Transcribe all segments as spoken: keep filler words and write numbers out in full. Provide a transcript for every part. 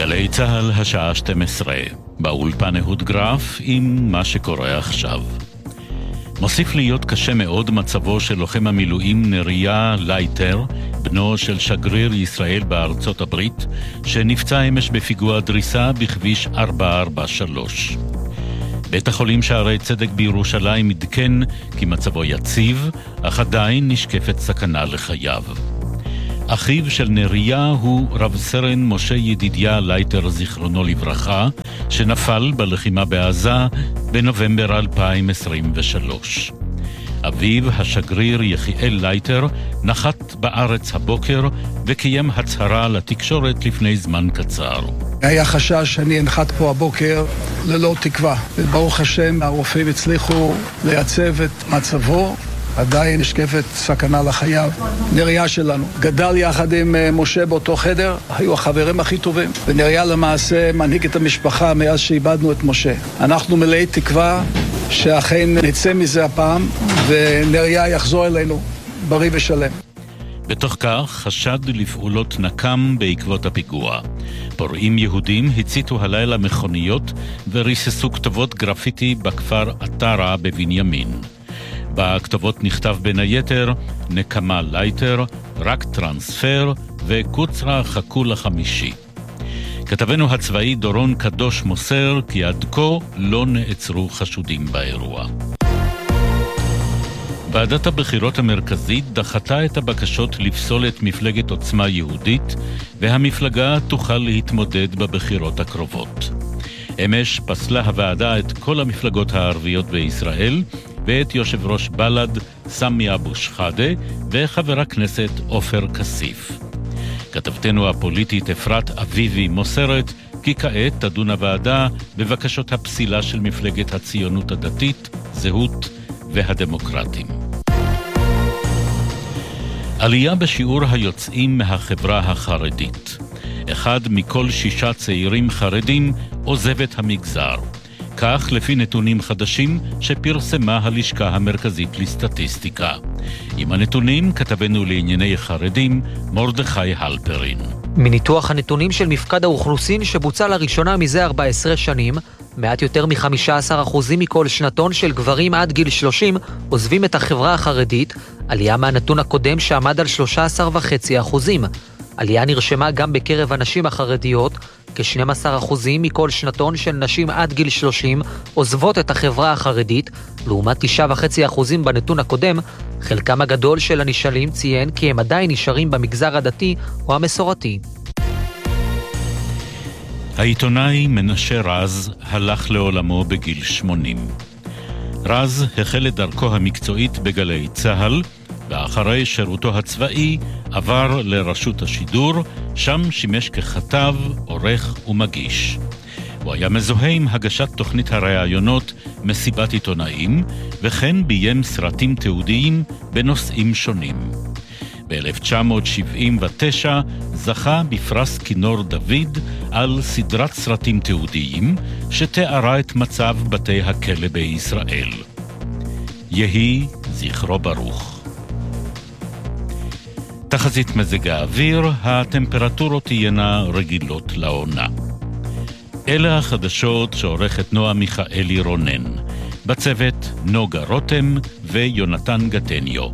גלי צהל השעה שתים עשרה, באולפן אהוד גרף עם מה שקורה עכשיו. מוסיף להיות קשה מאוד מצבו של לוחם המילואים נריה לייטר, בנו של שגריר ישראל בארצות הברית, שנפצע אמש בפיגוע דריסה בכביש ארבע ארבע שלוש. בית החולים שערי צדק בירושלים עדכן כי מצבו יציב, אך עדיין נשקפת סכנה לחייו. אחיו של נריה הוא רב סרן משה ידידיה לייטר זיכרונו לברכה, שנפל בלחימה בעזה בנובמבר אלפיים עשרים ושלוש. אביו, השגריר יחיאל לייטר, נחת בארץ הבוקר וקיים הצהרה לתקשורת לפני זמן קצר. היה חשש שאני אנחת פה הבוקר ללא תקווה, וברוך השם הרופאים הצליחו לייצב את מצבו. עדיין נשקפת סכנה לחייו. נריה שלנו גדל יחד עם משה באותו חדר, היו החברים הכי טובים, ונריה למעשה מנהיג את המשפחה מאז שאיבדנו את משה. אנחנו מלאי תקווה שאכן נצא מזה הפעם, ונריה יחזור אלינו בריא ושלם. בתוך כך חשד לפעולות נקם בעקבות הפיגוע. פורעים יהודים הציתו הלילה מכוניות וריססו כתובות גרפיטי בכפר עטרה בבנימין. בכתובות נכתב בין היתר נקמה לייטר, רק טרנספר וקוצרה חכו לחמישי. כתבנו הצבאי דורון קדוש מוסר כי עד כה לא נעצרו חשודים באירוע. ועדת הבחירות המרכזית דחתה את הבקשות לפסול את מפלגת עוצמה יהודית, והמפלגה תוכל להתמודד בבחירות הקרובות. אמש פסלה הוועדה את כל המפלגות הערביות בישראל, ואת יושב ראש בל"ד סמי אבו שחאדה וחבר הכנסת עופר כסיף. כתבתנו הפוליטית אפרת אביבי מוסרת כי כעת תדון הוועדה בבקשות הפסילה של מפלגת הציונות הדתית, זהות והדמוקרטים. עלייה בשיעור היוצאים מהחברה החרדית. אחד מכל שישה צעירים חרדים עוזב את המגזר. כך לפי נתונים חדשים שפרסמה הלשכה המרכזית לסטטיסטיקה. עם הנתונים כתבנו לענייני חרדים מרדכי הלפרין. מניתוח הנתונים של מפקד האוכלוסין שבוצע לראשונה מזה ארבע עשרה שנים, מעט יותר מ-חמישה עשר אחוז מכל שנתון של גברים עד גיל שלושים עוזבים את החברה החרדית, עלייה מהנתון הקודם שעמד על שלושה עשר נקודה חמש אחוזים. עלייה נרשמה גם בקרב הנשים החרדיות, כ-שנים עשר אחוז מכל שנתון של נשים עד גיל שלושים עוזבות את החברה החרדית, לעומת תשע נקודה חמש אחוז בנתון הקודם. חלקם הגדול של הנשאלים ציין כי הם עדיין נשארים במגזר הדתי או המסורתי. העיתונאי מנשה רז הלך לעולמו בגיל שמונים. רז החל את דרכו המקצועית בגלי צהל, ואחרי שירותו הצבאי עבר לרשות השידור, שם שימש ככתב, עורך ומגיש. הוא היה מזוהה עם הגשת תוכנית הראיונות מסיבת עיתונאים, וכן ביים סרטים תיעודיים בנושאים שונים. ב-אלף תשע מאות שבעים ותשע זכה בפרס כינור דוד על סדרת סרטים תיעודיים שתיארה את מצב בתי הכלא בישראל. יהי זכרו ברוך. תחזית מזג האוויר, הטמפרטורות תהיינה רגילות לעונה. אלה החדשות שעורכת נועה מיכאלי רונן. בצוות נוגה רותם ויונתן גטניו.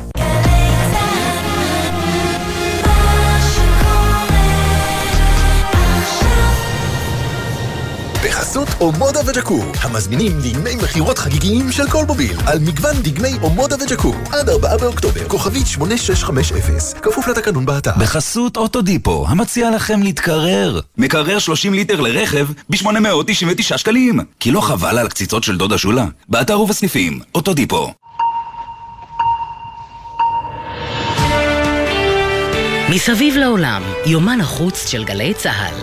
בחסות אומודה וג'קו, המזמינים דגמי מחירות חגיגיים של כל מוביל, על מגוון דגמי אומודה וג'קו, עד ארבעה באוקטובר, כוכבית שמונה שש חמש אפס, כפוף לתקנון באתר. בחסות אוטודיפו, המציע לכם להתקרר. מקרר שלושים ליטר לרכב ב-שמונה מאות תשעים ותשעה שקלים. כי לא חבל על הקציצות של דודה שולה? באתר ובסניפים, אוטודיפו. מסביב לעולם, יומן החוץ של גלי צהל.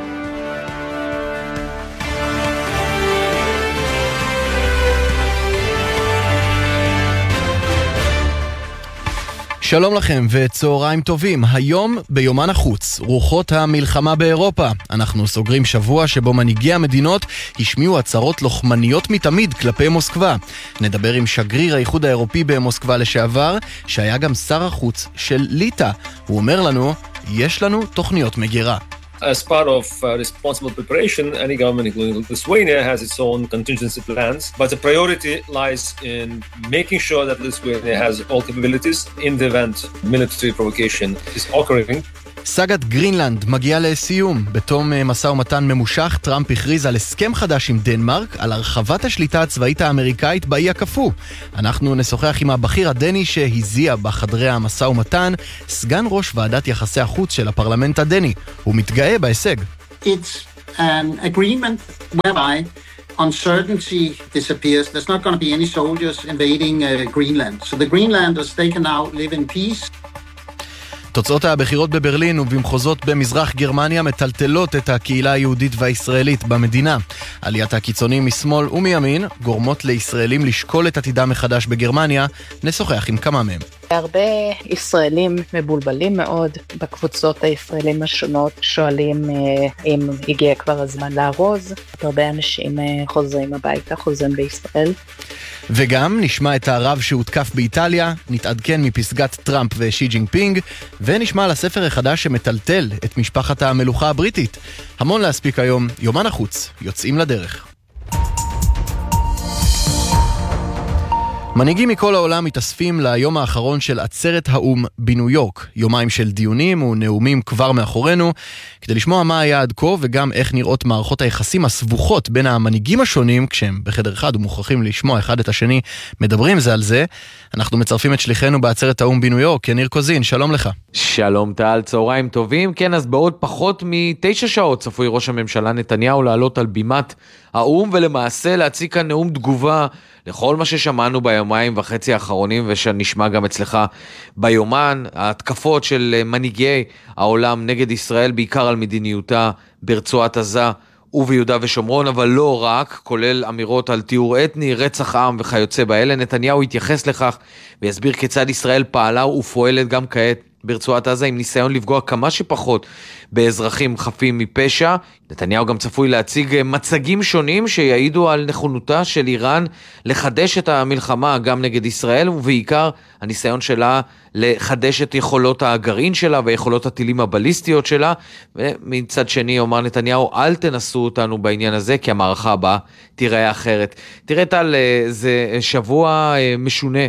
שלום לכם וצהריים טובים. היום ביומן החוץ, רוחות המלחמה באירופה. אנחנו סוגרים שבוע שבו מנהיגי המדינות השמיעו הצהרות לוחמניות מתמיד כלפי מוסקבה. נדבר עם שגריר האיחוד האירופי במוסקבה לשעבר, שהיה גם שר החוץ של ליטא. הוא אומר לנו, יש לנו תוכניות מגירה. As part of uh, responsible preparation, any government, including Lithuania, has its own contingency plans, but the priority lies in making sure that Lithuania has all capabilities in the event military provocation is occurring. סגת גרינלנד מגיעה לסיום. בתום משא ומתן ממושך, טראמפ הכריז על הסכם חדש עם דנמרק, על הרחבת השליטה הצבאית האמריקאית באי הקפוא. אנחנו נשוחח עם הבכיר הדני שהזיע בחדרי המשא ומתן, סגן ראש ועדת יחסי החוץ של הפרלמנט הדני. הוא מתגאה בהישג. It's an agreement whereby uncertainty disappears. There's not going to be any soldiers invading uh, Greenland. So the Greenlanders, they can now live in peace. תוצאות הבחירות בברלין ובמחוזות במזרח גרמניה מטלטלות את הקהילה היהודית והישראלית במדינה. עליית הקיצונים משמאל ומימין גורמות לישראלים לשקול את עתידם מחדש בגרמניה. נשוחח עם כמה מהם. הרבה ישראלים מבולבלים מאוד בקבוצות הישראלים השונות, שואלים אם הגיע כבר הזמן לארוז. הרבה אנשים חוזרים הביתה, חוזרים בישראל. וגם נשמע את הרב שהותקף באיטליה, נתעדכן מפסגת טראמפ ושי ג'ינפינג, ונשמע על הספר החדש שמטלטל את משפחת המלוכה הבריטית. המון להספיק היום, יומן החוץ, יוצאים לדרך. מנהיגים מכל העולם מתאספים ליום האחרון של עצרת האום בניו יורק. יומיים של דיונים ונאומים כבר מאחורינו, כדי לשמוע מה היה עד כה וגם איך נראות מערכות היחסים הסבוכות בין המנהיגים השונים, כשהם בחדר אחד ומוכרחים לשמוע אחד את השני מדברים זה על זה. אנחנו מצרפים את שליחנו בעצרת האום בניו יורק, יניר קוזין, שלום לך. שלום טל, צהריים טובים. כן, אז בעוד פחות מתשע שעות צפוי ראש הממשלה נתניהו לעלות על בימת האום ולמעשה להציג כאן נאום תגובה לכל מה ששמענו ביומיים וחצי האחרונים ושנשמע גם אצלך ביומן, ההתקפות של מנהיגי העולם נגד ישראל, בעיקר על מדיניותה ברצועת עזה וביהודה ושומרון, אבל לא רק, כולל אמירות על תיאור אתני, רצח עם וכיוצא באלה. נתניהו יתייחס לכך ויסביר כיצד ישראל פעלה ופועלת גם כעת ברצועת עזה עם ניסיון לפגוע כמה שפחות באזרחים חפים מפשע. נתניהו גם צפוי להציג מצגים שונים שיעידו על נכונותה של איראן לחדש את המלחמה גם נגד ישראל, ובעיקר הניסיון שלה לחדש את יכולות הגרעין שלה ויכולות הטילים הבליסטיות שלה. ומצד שני אומר נתניהו, אל תנסו אותנו בעניין הזה כי המערכה הבאה תיראה אחרת. תראה טל, זה שבוע משונה,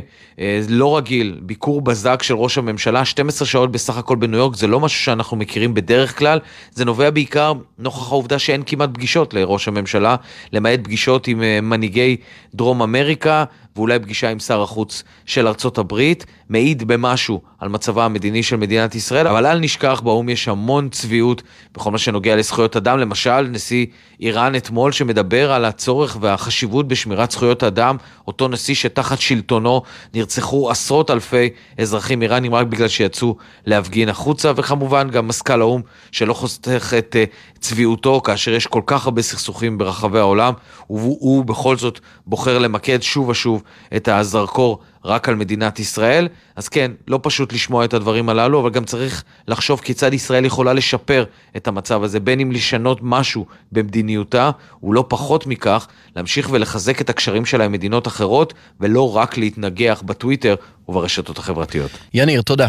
לא רגיל, ביקור בזק של ראש הממשלה, שתים עשרה שעות בסך הכל בניו יורק, זה לא משהו שאנחנו מכירים בדרך כלל, זה נובע בעיקר נוכח העובדה שאין כמעט פגישות לראש הממשלה, למעט פגישות עם מנהיגי דרום אמריקה, ואולי פגישה עם שר החוץ של ארצות הברית, מעיד במשהו על מצבה המדיני של מדינת ישראל, אבל אל נשכח, באום יש המון צביעות בכל מה שנוגע לזכויות אדם. למשל, נשיא איראן אתמול שמדבר על הצורך והחשיבות בשמירת זכויות אדם, אותו נשיא שתחת שלטונו נרצחו עשרות אלפי אזרחים איראנים רק בגלל שיצאו להפגין החוצה, וכמובן גם מזכ"ל האום שלא חוסך את צביעותו כאשר יש כל כך הרבה סכסוכים ברחבי העולם, והוא בכל זאת בוחר למקד שוב ושוב את הזרקור רק על מדינת ישראל. אז כן, לא פשוט לשמוע את הדברים הללו, אבל גם צריך לחשוב כיצד ישראל יכולה לשפר את המצב הזה, בין אם לשנות משהו במדיניותה, ולא פחות מכך, להמשיך ולחזק את הקשרים שלה עם מדינות אחרות, ולא רק להתנגח בטוויטר וברשתות החברתיות. יניר, תודה.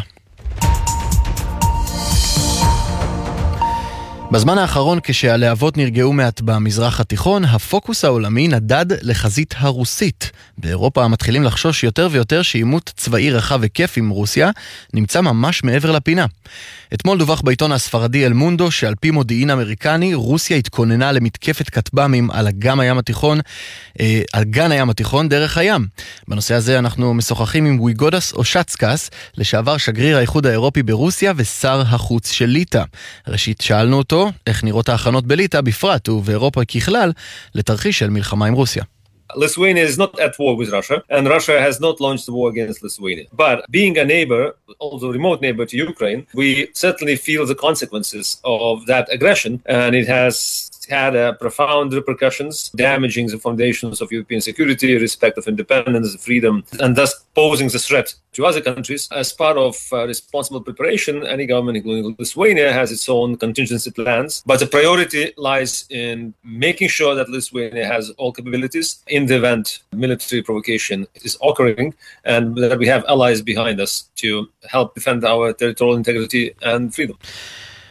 בזמן האחרון, כשהלהבות נרגעו מעט במזרח התיכון, הפוקוס העולמי נדד לחזית הרוסית. באירופה מתחילים לחשוש יותר ויותר שעימות צבאי רחב היקף עם רוסיה נמצא ממש מעבר לפינה. אתמול דווח בעיתון הספרדי אל מונדו שעל פי מודיעין אמריקני, רוסיה התכוננה למתקפת כטב"מים על אגם הים התיכון, אה, על גן הים התיכון דרך הים. בנושא הזה אנחנו משוחחים עם וויגודס אושצקס, לשעבר שגריר האיחוד האירופי ברוסיה ושר החוץ של ליטא. ראשית שאלנו אותו איך נראות ההכנות בליטא בפרט ובאירופה ככלל לתרחיש של מלחמה עם רוסיה. Lithuania is not at war with Russia, and Russia has not launched a war against Lithuania. But being a neighbor, also a remote neighbor to Ukraine, we certainly feel the consequences of that aggression, and it has had uh, profound repercussions, damaging the foundations of European security, respect of independence, freedom, and thus posing the threat to other countries. As part of uh, responsible preparation, any government, including Lithuania, has its own contingency plans, but the priority lies in making sure that Lithuania has all capabilities in the event military provocation is occurring, and that we have allies behind us to help defend our territorial integrity and freedom.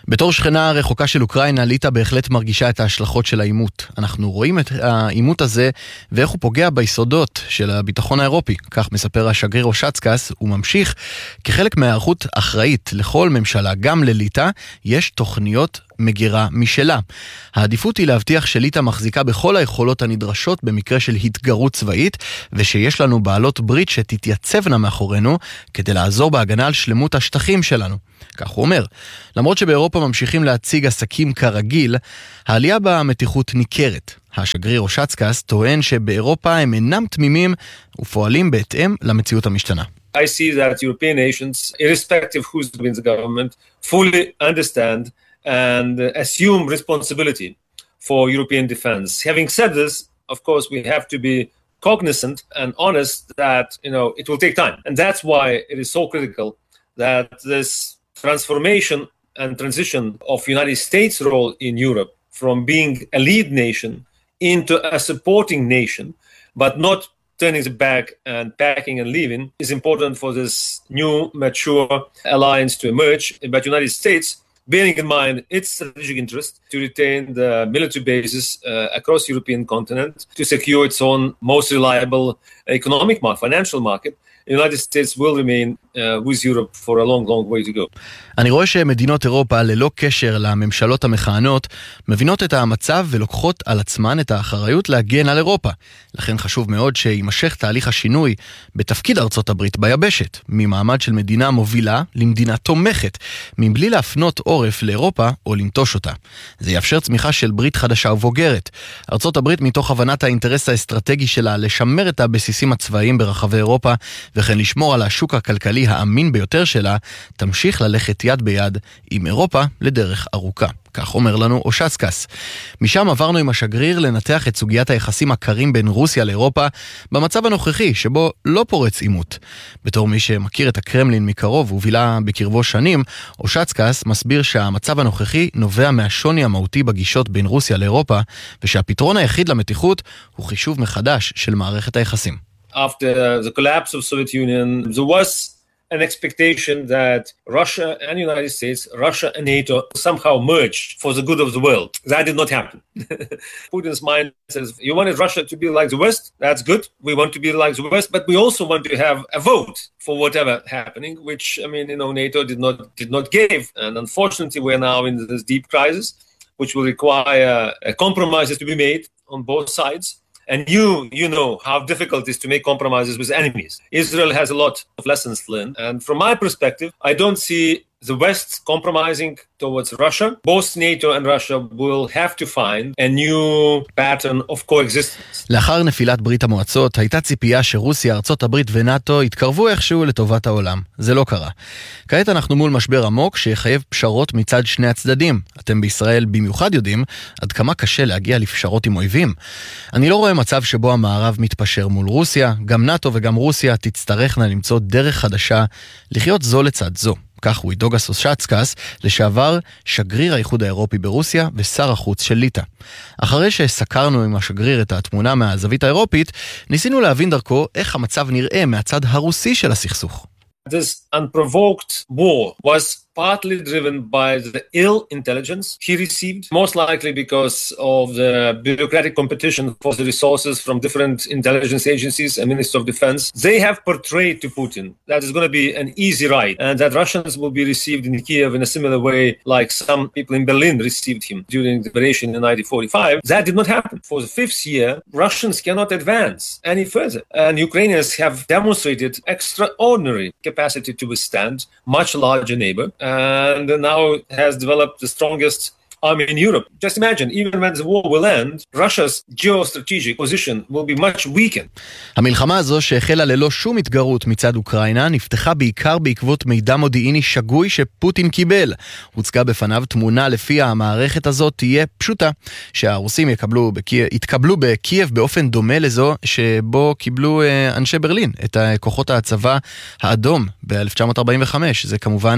בתור שכנה רחוקה של אוקראינה, ליטא בהחלט מרגישה את ההשלכות של העימות. אנחנו רואים את העימות הזה ואיך הוא פוגע ביסודות של הביטחון האירופי. כך מספר השגריר אושצקס, הוא ממשיך, כחלק מהערכות אחראית לכל ממשלה, גם לליטא, יש תוכניות מגירה משלה. העדיפות היא להבטיח שליטא מחזיקה בכל היכולות הנדרשות במקרה של התגרות צבאית, ושיש לנו בעלות ברית שתתייצבנה מאחורינו כדי לעזור בהגנה על שלמות השטחים שלנו. כך הוא אומר. למרות שבאירופה ממשיכים להציג עסקים כרגיל, העלייה במתיחות ניכרת. השגריר אושצקס טוען שבאירופה הם אינם תמימים ופועלים בהתאם למציאות המשתנה. I see that European nations, irrespective who's in the government, fully understand and assume responsibility for European defense. Having said this, of course, we have to be cognizant and honest that, you know, it will take time. And that's why it is so critical that this transformation and transition of United States' role in Europe from being a lead nation into a supporting nation, but not turning it back and packing and leaving, is important for this new, mature alliance to emerge. But United States, bearing in mind its strategic interest to retain the military bases uh, across the European continent, to secure its own most reliable economic market, financial market, the United States will remain uh, with Europe for a long, long way to go. אני רואה שמדינות אירופה, ללא קשר לממשלות המכהנות, מבינות את המצב ולוקחות על עצמן את האחריות להגן על אירופה. לכן חשוב מאוד שימשך תהליך השינוי בתפקיד ארצות הברית ביבשת, ממעמד של מדינה מובילה למדינה תומכת, מבלי להפנות עורף לאירופה או לנטוש אותה. זה יאפשר צמיחה של ברית חדשה ובוגרת. ארצות הברית, מתוך הבנת האינטרס האסטרטגי שלה לשמר את הבסיסים הצבאיים ברחבי אירופה, וכן לשמור על השוק הכלכלי האמין ביותר שלה, תמשיך ללכת יד ביד עם אירופה לדרך ארוכה. כך אומר לנו אושצקס. משם עברנו עם השגריר לנתח את סוגיית היחסים הקרים בין רוסיה לאירופה במצב הנוכחי שבו לא פורץ עימות. בתור מי שמכיר את הקרמלין מקרוב ובילה בקרבו שנים, אושצקס מסביר שהמצב הנוכחי נובע מהשוני המהותי בגישות בין רוסיה לאירופה, ושהפתרון היחיד למתיחות הוא חישוב מחדש של מערכת היחסים. After the collapse of the Soviet Union, there was an expectation that Russia and the United States, Russia and NATO somehow merge for the good of the world. That did not happen. Putin's mind says, you wanted Russia to be like the West? That's good. We want to be like the West, but we also want to have a vote for whatever happening, which, I mean, you know, NATO did not did not give. And unfortunately, we're now in this deep crisis, which will require uh, compromises to be made on both sides. And you, you know how difficult it is to make compromises with enemies. Israel has a lot of lessons learned. And from my perspective, I don't see the West compromising towards Russia. Both NATO and Russia will have to find a new pattern of coexistence. לאחר נפילת ברית המועצות, הייתה ציפייה שרוסיה, ארצות הברית ונאטו יתקרבו איכשהו לטובת העולם. זה לא קרה. כעת אנחנו מול משבר עמוק שיחייב פשרות מצד שני הצדדים. אתם בישראל במיוחד יודעים עד כמה קשה להגיע לפשרות עם אויבים. אני לא רואה מצב שבו המערב מתפשר מול רוסיה. גם נאטו וגם רוסיה תצטרכנה למצוא דרך חדשה לחיות זו לצד זו. כך הוא דוגס אושצקס, לשעבר שגריר האיחוד האירופי ברוסיה ושר החוץ של ליטא. אחרי שסקרנו עם השגריר את התמונה מהזווית האירופית, ניסינו להבין דרכו איך המצב נראה מהצד הרוסי של הסכסוך. This unprovoked war was partly driven by the ill intelligence he received, most likely because of the bureaucratic competition for the resources from different intelligence agencies and Ministry of Defense. They have portrayed to Putin that it's going to be an easy ride and that Russians will be received in Kiev in a similar way like some people in Berlin received him during the operation in nineteen forty-five. That did not happen. For the fifth year, Russians cannot advance any further. And Ukrainians have demonstrated extraordinary capacity to withstand much larger neighbor. And now has developed the strongest army in Europe. Just imagine, even when the war will end, Russia's geostrategic position will be much weakened. המלחמה הזו שהחלה ללא שום התגרות מצד אוקראינה, נפתחה בעיקר בעקבות מידע מודיעיני שגוי שפוטין קיבל. הוצגה בפניו תמונה לפיה המערכת הזאת תהיה פשוטה, שהרוסים יקבלו בקייב, יתקבלו בקייב באופן דומה לזו שבו קיבלו אנשי ברלין את כוחות הצבא האדום ב-אלף תשע מאות ארבעים וחמש. זה כמובן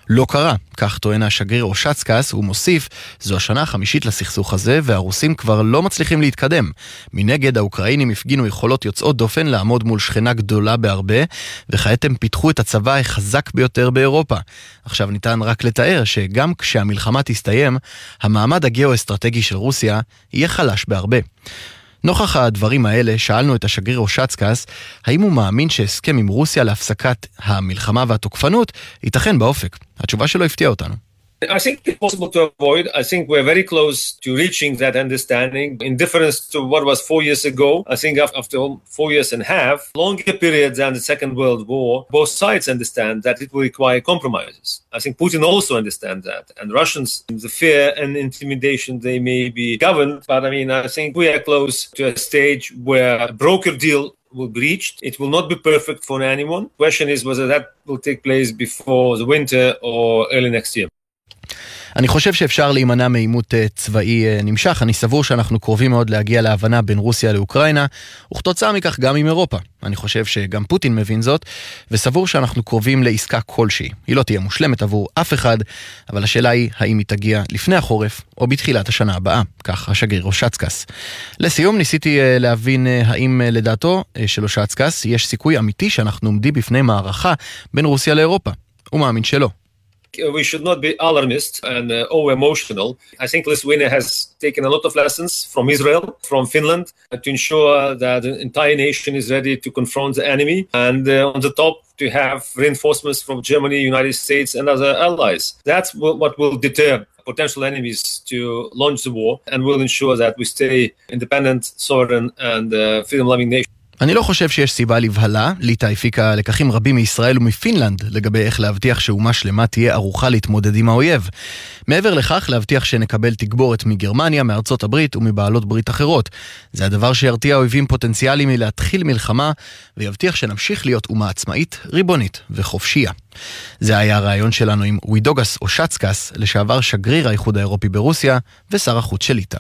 לא קרה, כך טוען השגריר אושצקס, הוא מוסיף, זו השנה החמישית לסכסוך הזה, והרוסים כבר לא מצליחים להתקדם. מנגד, האוקראינים הפגינו יכולות יוצאות דופן לעמוד מול שכנה גדולה בהרבה, וכעת הם פיתחו את הצבא החזק ביותר באירופה. עכשיו ניתן רק לתאר שגם כשהמלחמה תסתיים, המעמד הגיאו-אסטרטגי של רוסיה יהיה חלש בהרבה. נוכח הדברים האלה, שאלנו את השגריר אושצקס, האם הוא מאמין שהסכם עם רוסיה להפסקת המלחמה והתוקפנות ייתכן באופק. התשובה שלו הפתיעה אותנו. I think it's possible to avoid. I think we're very close to reaching that understanding. In difference to what was four years ago, I think after four years and a half, longer period than the Second World War, both sides understand that it will require compromises. I think Putin also understands that. And Russians, the fear and intimidation, they may be governed. But I mean, I think we are close to a stage where a broker deal will be reached. It will not be perfect for anyone. The question is whether that will take place before the winter or early next year. אני חושב שאפשר להימנע מעימות צבאי נמשך. אני סבור שאנחנו קרובים מאוד להגיע להבנה בין רוסיה לאוקראינה, וכתוצאה מכך גם עם אירופה. אני חושב שגם פוטין מבין זאת, וסבור שאנחנו קרובים לעסקה כלשהי. היא לא תהיה מושלמת עבור אף אחד, אבל השאלה היא האם היא תגיע לפני החורף או בתחילת השנה הבאה. כך השגריר אושצקס. לסיום ניסיתי להבין האם לדעתו של אושצקס יש סיכוי אמיתי שאנחנו עומדים בפני מערכה בין רוסיה לאירופה. הוא מאמין שלא. We should not be alarmist and uh, over-emotional. I think Lithuania has taken a lot of lessons from Israel, from Finland, uh, to ensure that the entire nation is ready to confront the enemy. And uh, on the top, to have reinforcements from Germany, United States, and other allies. That's what will deter potential enemies to launch the war and will ensure that we stay independent, sovereign, and uh, freedom-loving nation. אני לא חושב שיש סיבה לבהלה. ליטא הפיקה לקחים רבים מישראל ומפינלנד לגבי איך להבטיח שאומה שלמה תהיה ערוכה להתמודד עם האויב. מעבר לכך, להבטיח שנקבל תגבורת מגרמניה, מארצות הברית ומבעלות ברית אחרות. זה הדבר שירתיע אויבים פוטנציאליים מלהתחיל מלחמה, ויבטיח שנמשיך להיות אומה עצמאית, ריבונית וחופשייה. זה היה הרעיון שלנו עם ווידוגס אושצקס, לשעבר שגריר האיחוד האירופי ברוסיה ושר החוץ של ליטא.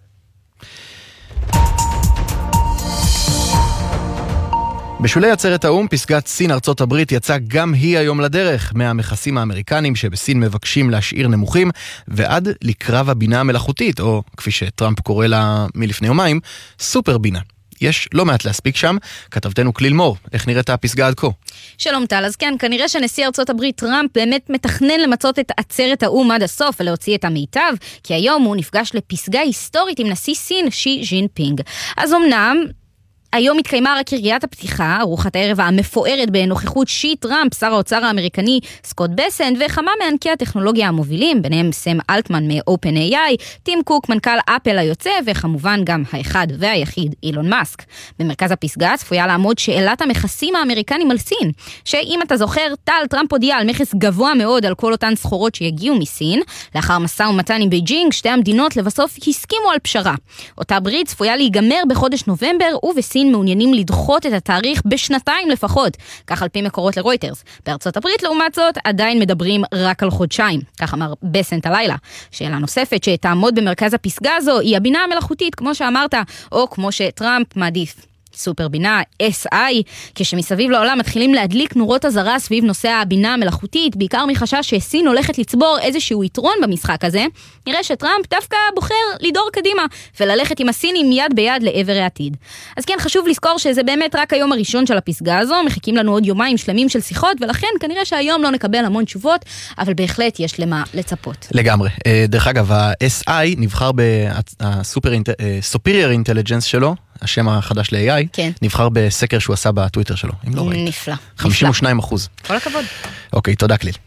בשולי עצרת האום, פסגת סין ארצות הברית יצא גם היא היום לדרך, מהמכסים האמריקנים שבסין מבקשים להשאיר נמוכים, ועד לקרב הבינה המלאכותית, או כפי שטראמפ קורא לה מלפני יומיים, סופר בינה. יש לא מעט להספיק שם. כתבתנו כליל מור, איך נראית הפסגה עד כה? שלום טל, אז כן, כנראה שנשיא ארצות הברית טראמפ באמת מתכנן למצות את עצרת האום עד הסוף ולהוציא את המיטב, כי היום הוא נפגש לפסגה היסטורית עם נשיא סין שי ג'ינפינג. אז אמנם היום התקיימה רק קריאת הפתיחה, ארוחת הערב המפוארת בנוכחות שי טראמפ, שר האוצר האמריקני סקוט בסנט, וכמה מענקי הטכנולוגיה המובילים, ביניהם סם אלטמן מ-Open איי איי, טים קוק, מנכ"ל אפל היוצא, וכמובן גם האחד והיחיד אילון מאסק. במרכז הפסגה צפויה לעמוד שאלת המכסים האמריקנים על סין, שאם אתה זוכר, טל טראמפ הודיע על מכס גבוה מאוד על כל אותן סחורות שיגיעו מסין. לאחר משא ומתן עם בייג'ינג, שתי המדינות לבסוף הסכימו על פשרה. אותה ברית צפויה להיגמר בחודש נובמבר, ובסין מעוניינים לדחות את התאריך בשנתיים לפחות, כך על פי מקורות לרויטרס. בארצות הברית לעומת זאת עדיין מדברים רק על חודשיים, כך אמר בסנט הלילה. שאלה נוספת שתעמוד במרכז הפסגה הזו היא הבינה המלאכותית, כמו שאמרת, או כמו שטראמפ מעדיף, סופר בינה, אס איי, כשמסביב לעולם מתחילים להדליק נורות הזרה סביב נושא הבינה המלאכותית, בעיקר מחשש שסין הולכת לצבור איזשהו יתרון במשחק הזה, נראה שטראמפ דווקא בוחר לדור קדימה, וללכת עם הסינים יד ביד לעבר העתיד. אז כן, חשוב לזכור שזה באמת רק היום הראשון של הפסגה הזו, מחכים לנו עוד יומיים שלמים של שיחות, ולכן כנראה שהיום לא נקבל המון תשובות, אבל בהחלט יש למה לצפות. לגמרי. דרך אגב, ה-אס איי נבחר ב-Superior Intelligence שלו, השם החדש ל-איי איי, כן. נבחר בסקר שהוא עשה בטוויטר שלו, אם לא ראית. נפלא. חמישים ושניים אחוז. כל הכבוד. אוקיי, תודה כליל.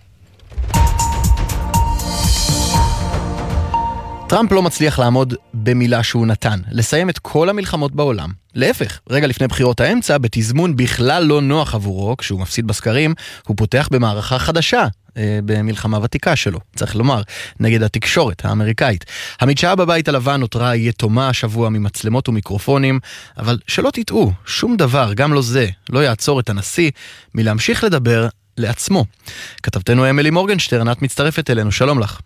טראמפ לא מצליח לעמוד במילה שהוא נתן, לסיים את כל המלחמות בעולם. להפך, רגע לפני בחירות האמצע, בתזמון בכלל לא נוח עבורו, כשהוא מפסיד בסקרים, הוא פותח במערכה חדשה, במלחמה ותיקה שלו, צריך לומר, נגד התקשורת האמריקאית. המדשאה בבית הלבן נותרה יתומה השבוע ממצלמות ומיקרופונים, אבל שלא תטעו, שום דבר, גם לא זה, לא יעצור את הנשיא מלהמשיך לדבר לעצמו. כתבתנו אמילי מורגנשטרן, את מצטרפת אלינו, שלום לך.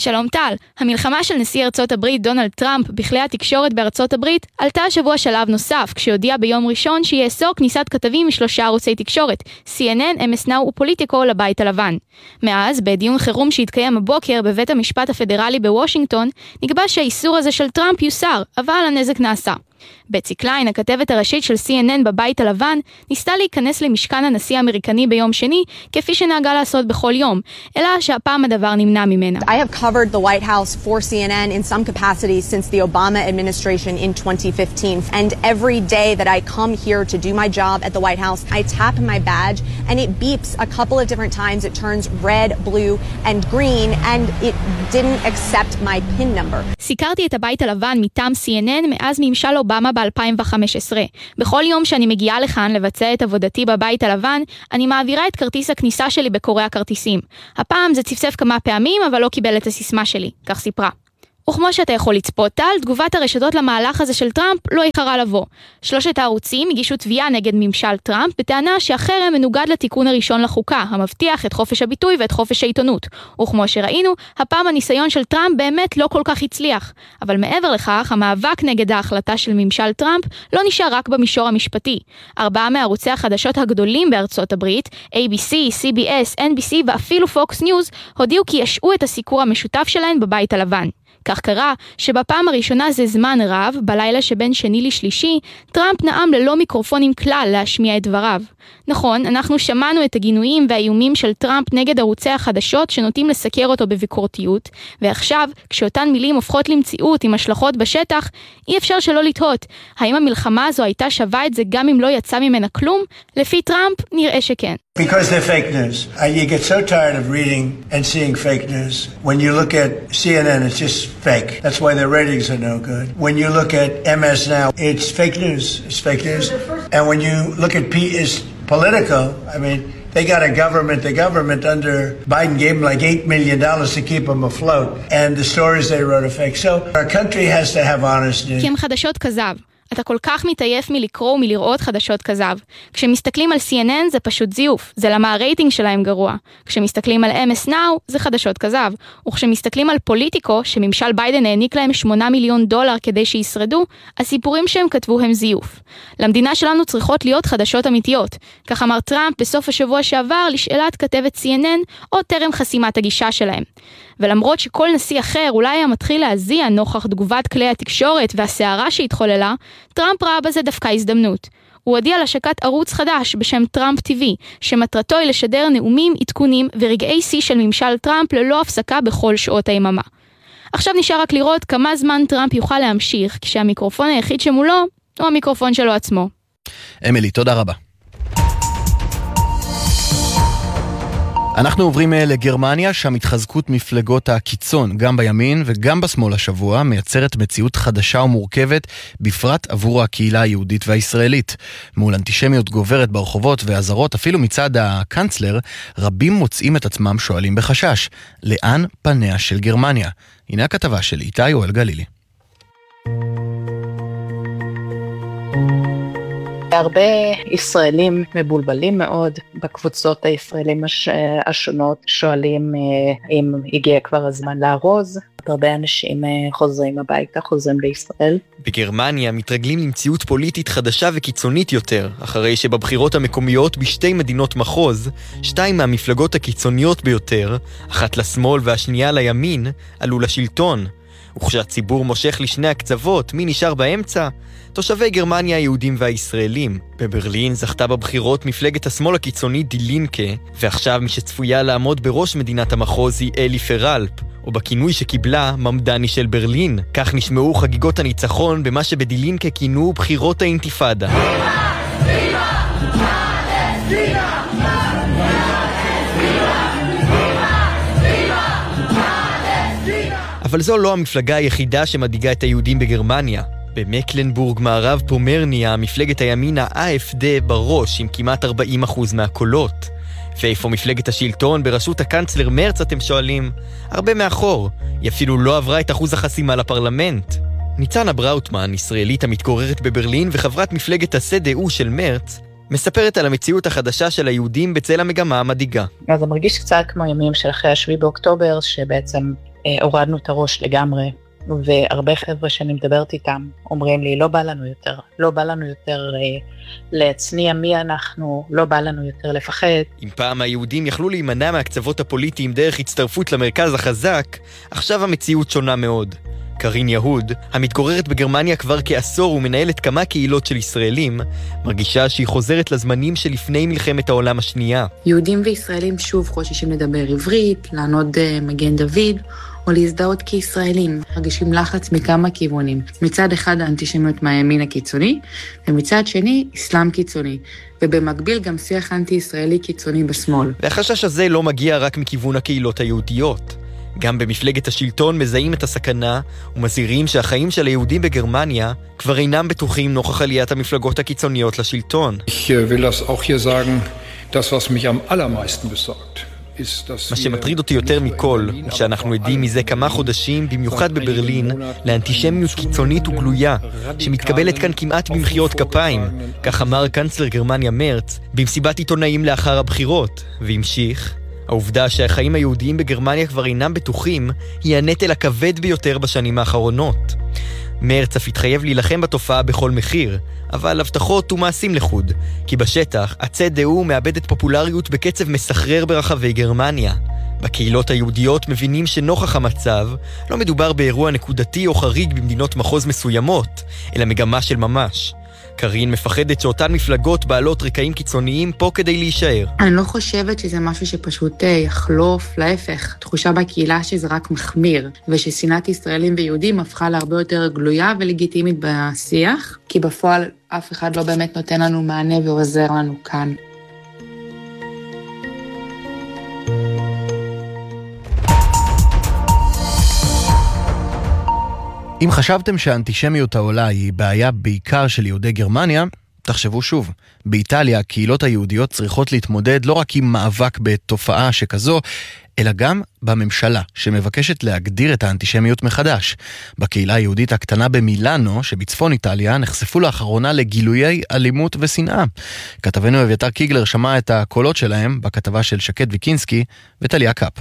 שלום טל, המלחמה של נשיא ארצות הברית דונלד טראמפ בכלי התקשורת בארצות הברית עלתה השבוע שלב נוסף, כשהודיע ביום ראשון שיאסור כניסת כתבים משלושה ערוצי תקשורת, סי אן אן, אם אס נאו ופוליטיקו לבית הלבן. מאז, בדיון חירום שהתקיים הבוקר בבית המשפט הפדרלי בוושינגטון, נקבע שהאיסור הזה של טראמפ יוסר, אבל הנזק נעשה. בצי קליין, הכתבת הראשית של סי אן אן בבית הלבן, ניסתה להיכנס למשכן הנשיא האמריקני ביום שני, כפי שנהגה לעשות בכל יום, אלא שהפעם הדבר נמנע ממנה. I have covered the White House for סי אן אן in some capacity since the Obama administration in twenty fifteen. And every day that I come here to do my job at the White House, I tap my badge and it beeps a couple of different times. It turns red, blue and green and it didn't accept my pin number. סיקרתי את הבית הלבן מטעם סי אן אן מאז ממשל אובמה ב-אלפיים וחמש עשרה. בכל יום שאני מגיעה לכאן לבצע את עבודתי בבית הלבן, אני מעבירה את כרטיס הכניסה שלי בקוראי הכרטיסים. הפעם זה צפצף כמה פעמים, אבל לא קיבל את הסיסמה שלי, כך סיפרה. וכמו שאתה יכול לצפות, טל, תגובת הרשתות למהלך הזה של טראמפ לא איחרה לבוא. שלושת הערוצים הגישו תביעה נגד ממשל טראמפ, בטענה שהחרם מנוגד לתיקון הראשון לחוקה, המבטיח את חופש הביטוי ואת חופש העיתונות. וכמו שראינו, הפעם הניסיון של טראמפ באמת לא כל כך הצליח. אבל מעבר לכך, המאבק נגד ההחלטה של ממשל טראמפ לא נשאר רק במישור המשפטי. ארבעה מערוצי החדשות הגדולים בארצות הברית, איי בי סי, סי בי אס, אן בי סי ואפילו פוקס ניוז, הודיעו כי ישעו את הסיקור המשותף שלהן בבית הלבן. כך קרה שבפעם הראשונה זה זמן רב, בלילה שבין שני לשלישי, טראמפ נאם ללא מיקרופונים כלל להשמיע את דבריו. נכון, אנחנו שמענו את הגינויים והאיומים של טראמפ נגד ערוצי החדשות שנוטים לסקר אותו בביקורתיות, ועכשיו, כשאותן מילים הופכות למציאות עם השלכות בשטח, אי אפשר שלא לתהות. האם המלחמה הזו הייתה שווה את זה גם אם לא יצא ממנה כלום? לפי טראמפ, נראה שכן. Because they're fake news. Uh, you get so tired of reading and seeing fake news. When you look at C N N, it's just fake. That's why their ratings are no good. When you look at M S Now, it's fake news. It's fake news. And when you look at P is Politico, I mean, they got a government, the government under Biden gave them like eight million dollars to keep them afloat. And the stories they wrote are fake. So our country has to have honest news. כי הם חדשות כזב. אתה כל כך מתעייף מלקרוא ומלראות חדשות כזב. כשמסתכלים על סי אן אן זה פשוט זיוף, זה למה הרייטינג שלהם גרוע. כשמסתכלים על אם אס נאו זה חדשות כזב. וכשמסתכלים על פוליטיקו, שממשל ביידן העניק להם שמונה מיליון דולר כדי שישרדו, הסיפורים שהם כתבו הם זיוף. למדינה שלנו צריכות להיות חדשות אמיתיות. כך אמר טראמפ בסוף השבוע שעבר לשאלת כתבת סי אן אן, או טרם חסימת הגישה שלהם. ולמרות שכל נשיא אחר אולי היה מתחיל להזיע נוכח תגובת כלי התקשורת והסערה שהתחוללה, טראמפ ראה בזה דווקא הזדמנות. הוא הודיע על השקת ערוץ חדש בשם טראמפ טי וי, שמטרתו היא לשדר נאומים, עדכונים ורגעי שיא של ממשל טראמפ ללא הפסקה בכל שעות היממה. עכשיו נשאר רק לראות כמה זמן טראמפ יוכל להמשיך, כשהמיקרופון היחיד שמולו הוא המיקרופון שלו עצמו. אמילי, תודה רבה. אנחנו עוברים לגרמניה, שם התחזקות מפלגות הקיצון, גם בימין וגם בשמאל השבוע, מייצרת מציאות חדשה ומורכבת, בפרט עבור הקהילה היהודית והישראלית. מול אנטישמיות גוברת ברחובות והזרות, אפילו מצד הקנצלר, רבים מוצאים את עצמם שואלים בחשש, לאן פניה של גרמניה? הנה הכתבה של איתי יואל גלילי. הרבה ישראלים מבולבלים מאוד בקבוצות הישראלים הש... השונות, שואלים אם הגיע כבר הזמן לארוז. הרבה אנשים חוזרים הביתה, חוזרים לישראל. בגרמניה מתרגלים למציאות פוליטית חדשה וקיצונית יותר, אחרי שבבחירות המקומיות בשתי מדינות מחוז, שתיים מהמפלגות הקיצוניות ביותר, אחת לשמאל והשנייה לימין, עלו לשלטון. וכשהציבור מושך לשני הקצוות, מי נשאר באמצע? תושבי גרמניה היהודים והישראלים. בברלין זכתה בבחירות מפלגת השמאל הקיצוני די לינקה, ועכשיו מי שצפויה לעמוד בראש מדינת המחוז היא אלי פרלפ, או בכינוי שקיבלה ממדני של ברלין. כך נשמעו חגיגות הניצחון במה שבדי לינקה כינו בחירות האינתיפאדה. אבל זו לא המפלגה היחידה שמדאיגה את היהודים בגרמניה. במקלנבורג מערב פומרניה, מפלגת הימין ה-איי אף די בראש עם כמעט ארבעים אחוז מהקולות. ואיפה מפלגת השלטון בראשות הקנצלר מרץ, אתם שואלים? הרבה מאחור. היא אפילו לא עברה את אחוז החסימה לפרלמנט. ניצנה בראוטמן, ישראלית המתגוררת בברלין וחברת מפלגת הסדאו של מרץ, מספרת על המציאות החדשה של היהודים בצל המגמה המדאיגה. אז זה מרגיש קצת כמו ימים של אחרי השביעי באוקטובר, שבעצם הורדנו את הראש לגמרי, והרבה חבר'ה שאני מדברת איתם אומרים לי, לא בא לנו יותר, לא בא לנו יותר להצניע מי אנחנו, לא בא לנו יותר לפחד. אם פעם היהודים יכלו להימנע מהקצוות הפוליטיים דרך הצטרפות למרכז החזק, עכשיו המציאות שונה מאוד. קרין יהוד, המתגוררת בגרמניה כבר כעשור ומנהלת כמה קהילות של ישראלים, מרגישה שהיא חוזרת לזמנים שלפני מלחמת העולם השנייה. יהודים וישראלים שוב חוששים לדבר עברית, לענוד מגן דוד, או להזדהות כישראלים. מרגישים לחץ מכמה כיוונים. מצד אחד האנטישמיות מהימין הקיצוני, ומצד שני אסלאם קיצוני. ובמקביל גם שיח אנטי-ישראלי קיצוני בשמאל. והחשש הזה לא מגיע רק מכיוון הקהילות היהודיות. גם במפלגת השלטון מזהים את הסכנה ומזהירים שהחיים של היהודים בגרמניה כבר אינם בטוחים נוכח עליית המפלגות הקיצוניות לשלטון. Ich will das auch hier sagen, das was mich am allermeisten besorgt. מה שמטריד אותי יותר מכל, הוא שאנחנו עדים מזה כמה חודשים, במיוחד בברלין, לאנטישמיות קיצונית וגלויה, שמתקבלת כאן כמעט במחיאות כפיים, כך אמר קנצלר גרמניה מרץ, במסיבת עיתונאים לאחר הבחירות, והמשיך, העובדה שהחיים היהודיים בגרמניה כבר אינם בטוחים, היא הנטל הכבד ביותר בשנים האחרונות. מרץ אף התחייב להילחם בתופעה בכל מחיר, אבל הבטחות ומעשים לחוד, כי בשטח הצד דהוא מאבדת פופולריות בקצב מסחרר ברחבי גרמניה. בקהילות היהודיות מבינים שנוכח המצב לא מדובר באירוע נקודתי או חריג במדינות מחוז מסוימות, אלא מגמה של ממש. קרין מפחדת שאותן מפלגות בעלות רקעים קיצוניים פה כדי להישאר. אני לא חושבת שזה משהו שפשוט יחלוף, להפך. תחושה בקהילה שזה רק מחמיר, וששנאת ישראלים ויהודים הפכה להרבה יותר גלויה ולגיטימית בשיח, כי בפועל אף אחד לא באמת נותן לנו מענה ועוזר לנו כאן. אם חשבתם שהאנטישמיות העולה היא בעיה בעיקר של יהודי גרמניה, תחשבו שוב. באיטליה הקהילות היהודיות צריכות להתמודד לא רק עם מאבק בתופעה שכזו, אלא גם בממשלה שמבקשת להגדיר את האנטישמיות מחדש. בקהילה היהודית הקטנה במילאנו, שבצפון איטליה, נחשפו לאחרונה לגילויי אלימות ושנאה. כתבנו אביתר קיגלר שמע את הקולות שלהם בכתבה של שקד ויקינסקי וטליה קאפ.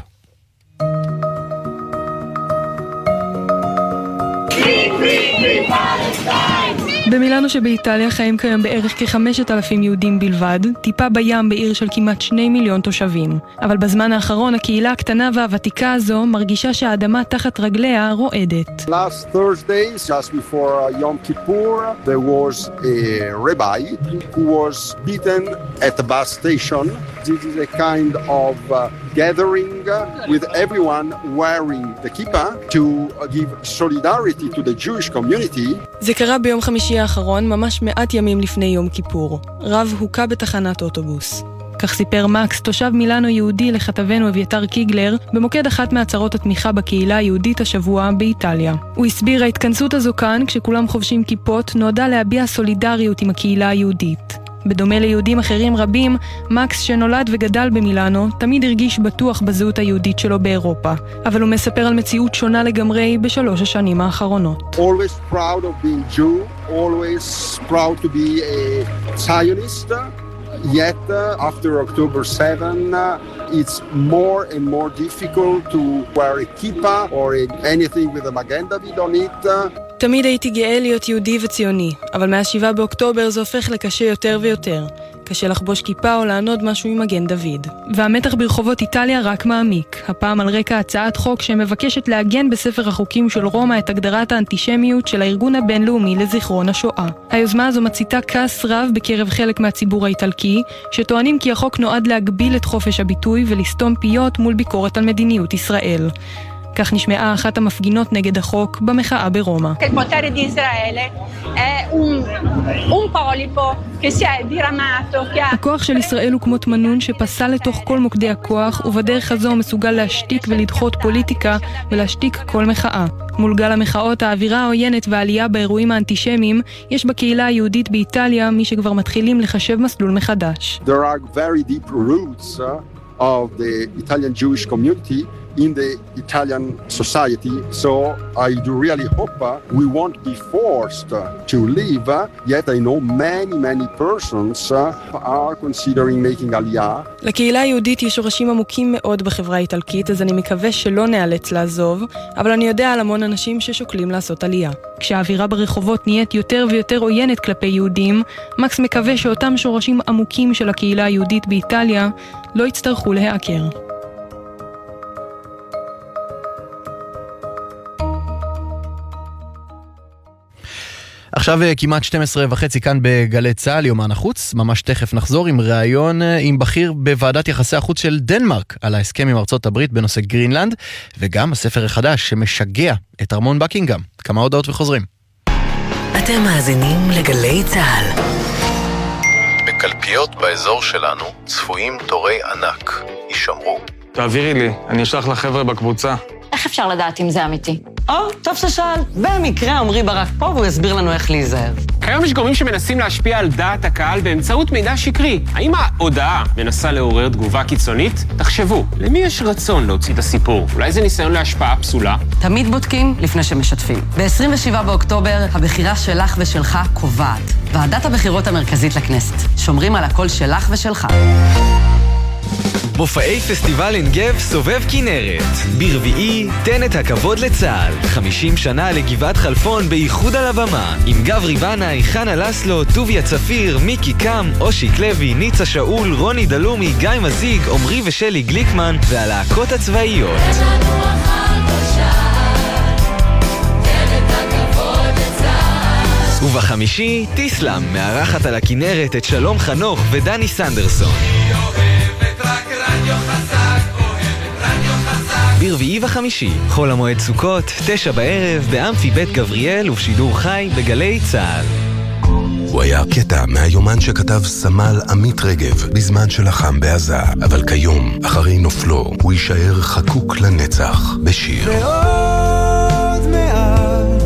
במילאנו שבאיטליה חיים כיום בערך כ-חמשת אלפים יהודים בלבד, טיפה בים בעיר של כמעט שני מיליון תושבים. אבל בזמן האחרון הקהילה הקטנה והוותיקה הזו מרגישה שהאדמה תחת רגליה רועדת. Last Thursday, just before Yom Kippur, there was a rabbi who was beaten at the bus station. This is a kind of uh, gathering with everyone wearing the kippah to give solidarity to the Jewish community. זה קרה ביום חמישי האחרון, ממש מעט ימים לפני יום כיפור. רב הוקע בתחנת אוטובוס. כך סיפר מקס, תושב מילאנו יהודי לכתבנו אביתר קיגלר, במוקד אחת מהצהרות התמיכה בקהילה היהודית השבוע באיטליה. הוא הסביר, ההתכנסות הזו כאן, כשכולם חובשים כיפות, נועדה להביע סולידריות עם הקהילה היהודית. בדומה ליהודים אחרים רבים, מקס שנולד וגדל במילאנו, תמיד הרגיש בטוח בזהות היהודית שלו באירופה. אבל הוא מספר על מציאות שונה לגמרי בשלוש השנים האחרונות. Always proud of being Jew, always proud to be a Zionist. Yet, uh, after October seventh, uh, it's more and more difficult to wear a kippah or a, anything with a Magen David on it. תמיד הייתי גאה להיות יהודי וציוני, אבל מאז שבעה באוקטובר זה הופך לקשה יותר ויותר. קשה לחבוש כיפה או לענוד משהו עם מגן דוד. והמתח ברחובות איטליה רק מעמיק, הפעם על רקע הצעת חוק שמבקשת לעגן בספר החוקים של רומא את הגדרת האנטישמיות של הארגון הבינלאומי לזיכרון השואה. היוזמה הזו מציתה כעס רב בקרב חלק מהציבור האיטלקי, שטוענים כי החוק נועד להגביל את חופש הביטוי ולסתום פיות מול ביקורת על מדיניות ישראל. כך נשמעה אחת המפגינות נגד החוק במחאה ברומא. Il potere di Israele è un un polipo che si è diramato che הכוח של ישראל הוא כמו תמנון שפסל לתוך כל מוקדי הכוח, ובדרך הזו מסוגל להשתיק ולדחות פוליטיקה ולהשתיק כל מחאה. מול גל המחאות, האווירה העוינת והעלייה באירועים האנטישמיים, יש בקהילה היהודית באיטליה מי שכבר מתחילים לחשב מסלול מחדש. There are very deep roots uh, of the Italian Jewish community in the Italian society. So I do really hope uh, we won't be forced uh, to leave. Uh, yet I know many, many persons uh, are considering making aliyah. לקהילה היהודית יש שורשים עמוקים מאוד בחברה האיטלקית, אז אני מקווה שלא נאלץ לעזוב, אבל אני יודע על המון אנשים ששוקלים לעשות עלייה. כשהאווירה ברחובות נהיית יותר ויותר עוינת כלפי יהודים, מקס מקווה שאותם שורשים עמוקים של הקהילה היהודית באיטליה לא יצטרכו להיעקר. עכשיו כמעט שתים עשרה וחצי כאן בגלי צהל, יומן החוץ. ממש תכף נחזור עם ראיון עם בכיר בוועדת יחסי החוץ של דנמרק על ההסכם עם ארצות הברית בנושא גרינלנד, וגם הספר החדש שמשגע את ארמון בקינגהאם. כמה הודעות וחוזרים. אתם מאזינים לגלי צהל. בקלפיות באזור שלנו צפויים תורי ענק. יישמרו. תעבירי לי, אני אשלח לחבר'ה בקבוצה. איך אפשר לדעת אם זה אמיתי? או, טוב ששאל. במקרה עמרי ברק פה והוא יסביר לנו איך להיזהר. כיום יש גורמים שמנסים להשפיע על דעת הקהל באמצעות מידע שקרי. האם ההודעה מנסה לעורר תגובה קיצונית? תחשבו, למי יש רצון להוציא את הסיפור? אולי זה ניסיון להשפעה פסולה? תמיד בודקים לפני שמשתפים. ב-עשרים ושבעה באוקטובר הבחירה שלך ושלך קובעת. ועדת הבחירות המרכזית לכנסת. שומרים על הקול שלך ושלך. מופעי פסטיבל עין גב סובב כנרת. ברביעי, תן את הכבוד לצהל. חמישים שנה לגבעת חלפון באיחוד על הבמה. עם גברי בנאי, חנה לסלו, טוביה צפיר, מיקי קם, אושיק לוי, ניצה שאול, רוני דלומי, גיא מזיג, עמרי ושלי גליקמן והלהקות הצבאיות. ובחמישי, טיסלם, מארחת על הכנרת את שלום חנוך ודני סנדרסון. ברביעי וחמישי, חול המועד סוכות, תשע בערב, באמפי בית גבריאל ובשידור חי בגלי צהל. הוא היה קטע מהיומן שכתב סמל עמית רגב בזמן שלחם בעזה, אבל כיום, אחרי נופלו, הוא יישאר חקוק לנצח בשיר. ועוד מעט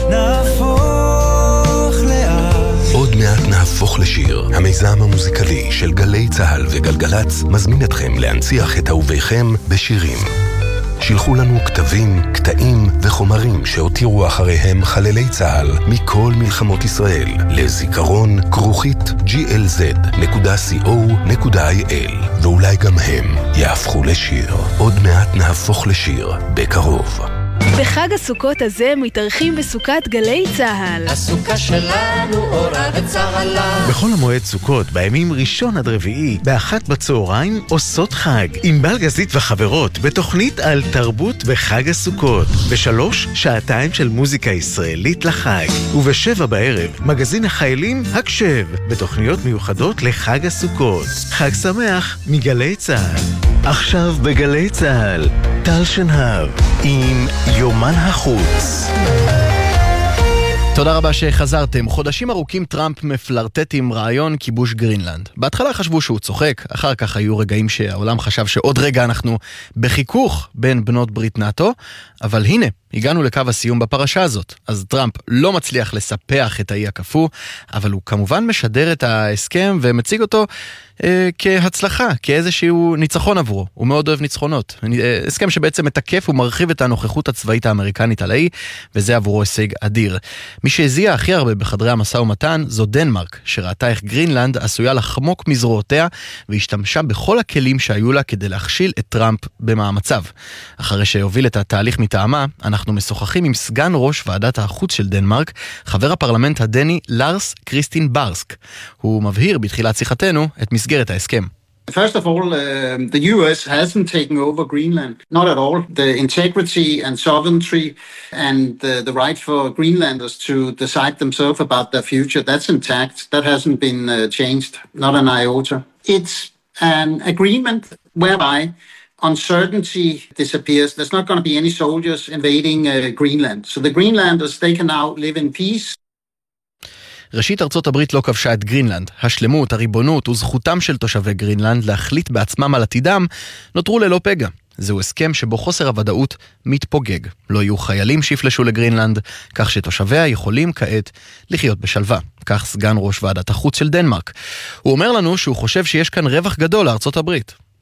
נהפוך לאט. עוד מעט נהפוך לשיר. המיזם המוזיקלי של גלי צהל וגלגלץ מזמין אתכם להנציח את אהוביכם בשירים. שילחו לנו כתבים, קטעים וחומרים שהותירו אחריהם חללי צהל מכל מלחמות ישראל לזיכרון כרוכית ג'י אל זד נקודה סי או נקודה איי אל, ואולי גם הם יהפכו לשיר. עוד מעט נהפוך לשיר בקרוב. בחג הסוכות הזה מתארחים בסוכת גלי צהל. הסוכה שלנו אורה וצהלה. בכל המועד סוכות, בימים ראשון עד רביעי, באחת בצהריים עושות חג. עם בלגזית וחברות, בתוכנית על תרבות בחג הסוכות. בשלוש, שעתיים של מוזיקה ישראלית לחג. ובשבע בערב, מגזין החיילים הקשב, בתוכניות מיוחדות לחג הסוכות. חג שמח מגלי צהל. עכשיו בגלי צהל, טל שנהב, עם יומן החוץ. תודה רבה שחזרתם. חודשים ארוכים טראמפ מפלרטט עם רעיון כיבוש גרינלנד. בהתחלה חשבו שהוא צוחק, אחר כך היו רגעים שהעולם חשב שעוד רגע אנחנו בחיכוך בין בנות ברית נאטו, אבל הנה, הגענו לקו הסיום בפרשה הזאת. אז טראמפ לא מצליח לספח את האי הקפוא, אבל הוא כמובן משדר את ההסכם ומציג אותו אה, כהצלחה, כאיזשהו ניצחון עבורו. הוא מאוד אוהב ניצחונות. אה, הסכם שבעצם מתקף ומרחיב את הנוכחות הצבאית האמריקנית על האי, וזה עבורו הישג אדיר. מי שהזיע הכי הרבה בחדרי המשא ומתן זו דנמרק, שראתה איך גרינלנד עשויה לחמוק מזרועותיה, והשתמשה בכל הכלים שהיו לה כדי להכשיל את טראמפ במאמציו. אחרי שהוביל את התהליך מטעמה, אנחנו משוחחים עם סגן ראש ועדת החוץ של דנמרק, חבר הפרלמנט הדני לארס קריסטין ברסק. הוא מבהיר בתחילת שיחתנו את מסגרת ההסכם. First of all, uh, the U S hasn't taken over Greenland. Not at all. The integrity and sovereignty and uh, the right for Greenlanders to decide themselves about their future, that's intact. That hasn't been uh, changed. Not an iota. It's an agreement whereby uncertainty disappears. There's not going to be any soldiers invading uh, Greenland. So the Greenlanders, they can now live in peace. ראשית, ארצות הברית לא כבשה את גרינלנד. השלמות, הריבונות וזכותם של תושבי גרינלנד להחליט בעצמם על עתידם נותרו ללא פגע. זהו הסכם שבו חוסר הוודאות מתפוגג. לא יהיו חיילים שיפלשו לגרינלנד, כך שתושביה יכולים כעת לחיות בשלווה. כך סגן ראש ועדת החוץ של דנמרק. הוא אומר לנו שהוא חושב שיש כאן רווח גדול לארצות הברית.